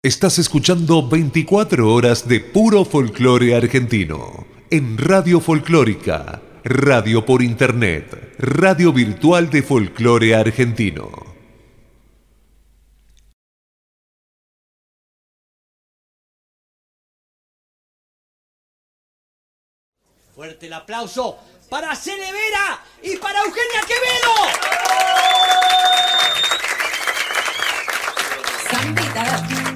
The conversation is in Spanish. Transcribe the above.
Estás escuchando 24 horas de puro folclore argentino en Radio Folclórica, radio por internet, radio virtual de folclore argentino. Fuerte el aplauso para Cele Vera y para Eugenia Quevedo. Zambita.